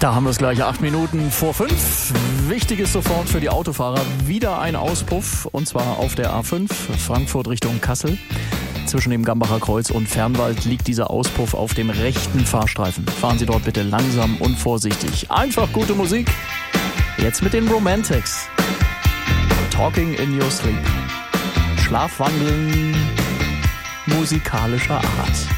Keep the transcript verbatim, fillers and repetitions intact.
Da haben wir es gleich, acht Minuten vor fünf. Wichtig ist sofort für die Autofahrer wieder ein Auspuff, und zwar auf der A fünf, Frankfurt Richtung Kassel. Zwischen dem Gambacher Kreuz und Fernwald liegt dieser Auspuff auf dem rechten Fahrstreifen. Fahren Sie dort bitte langsam und vorsichtig. Einfach gute Musik. Jetzt mit den Romantics. Talking in your sleep. Schlafwandeln musikalischer Art.